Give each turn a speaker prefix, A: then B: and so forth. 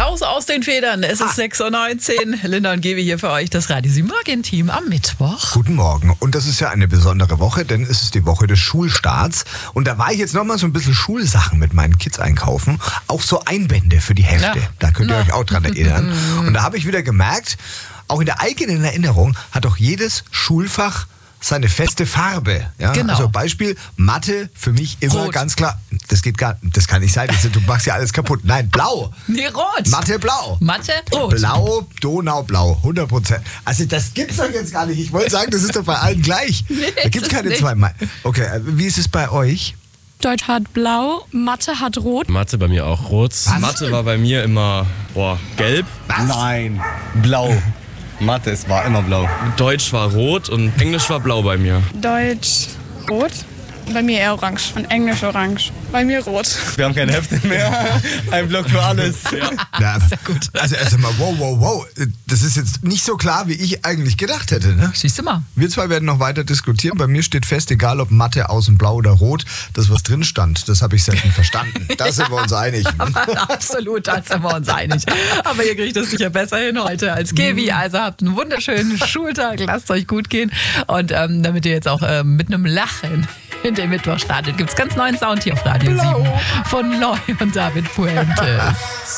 A: raus aus den Federn. Es ist 6.19 Uhr. Linda und Gevi hier für euch, das Radio 7 Morgen-Team am Mittwoch.
B: Guten Morgen. Und das ist ja eine besondere Woche, denn es ist die Woche des Schulstarts. Und da war ich jetzt nochmal so ein bisschen Schulsachen mit meinen Kids einkaufen. Auch so Einbände für die Hefte. Ja. Da könnt ihr euch auch dran erinnern. Und da habe ich wieder gemerkt, auch in der eigenen Erinnerung hat doch jedes Schulfach seine feste Farbe. Ja?
A: Genau.
B: Also Beispiel Mathe für mich immer
A: Rot.
B: ganz klar. Das kann nicht sein. Du machst ja alles kaputt. Nein, blau.
A: Nee, rot.
B: Mathe blau.
A: Mathe, rot.
B: Blau, Donaublau, 100%. Also das gibt's doch jetzt gar nicht. Ich wollte sagen, das ist doch bei allen gleich.
A: Nee,
B: Da gibt's
A: ist
B: keine
A: nicht.
B: zwei. Okay, wie ist es bei euch?
C: Deutsch hat blau, Mathe hat rot.
D: Mathe bei mir auch rot. Mathe war bei mir immer gelb.
E: Nein, blau. Mathe, es war immer blau.
D: Deutsch war rot und Englisch war blau bei mir.
C: Deutsch rot. Bei mir eher orange. Und Englisch orange. Bei mir rot.
E: Wir haben keine Hefte mehr. Ein Block für alles.
B: Ja, sehr gut. Also erst einmal, wow. Das ist jetzt nicht so klar, wie ich eigentlich gedacht hätte. Ne?
A: Siehst du mal.
B: Wir zwei werden noch weiter diskutieren. Bei mir steht fest, egal ob Mathe außen blau oder rot, das, was drin stand, das habe ich selten verstanden. Da sind wir uns einig.
A: Absolut, da sind wir uns einig. Aber ihr kriegt es sicher besser hin heute als Gevi. Also habt einen wunderschönen Schultag. Lasst euch gut gehen. Und damit ihr jetzt auch mit einem Lachen in den Mittwoch startet, gibt es ganz neuen Sound hier auf Radio 7 von Loy und David Puentes.